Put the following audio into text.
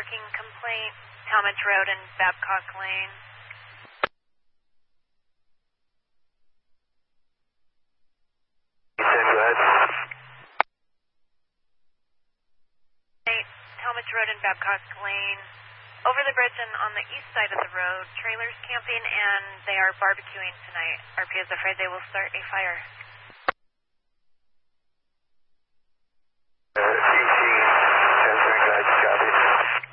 parking complaint, Talmadge Road and Babcock Lane. Go ahead. Talmadge Road and Babcock Lane. Over the bridge and on the east side of the road, trailers camping and they are barbecuing tonight. RP is afraid they will start a fire.